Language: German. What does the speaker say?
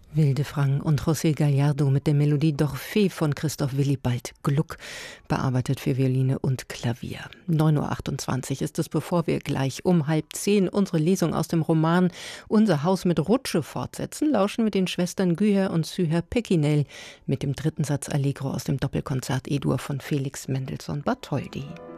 Wildefranc und José Gallardo mit der Melodie d'Orphée von Christoph Willibald Gluck, bearbeitet für Violine und Klavier. 9:28 Uhr ist es, bevor wir gleich um 9:30 unsere Lesung aus dem Roman Unser Haus mit Rutsche fortsetzen, lauschen wir den Schwestern Güher und Süher Pekinel mit dem dritten Satz Allegro aus dem Doppelkonzert E-Dur von Felix Mendelssohn Bartholdy.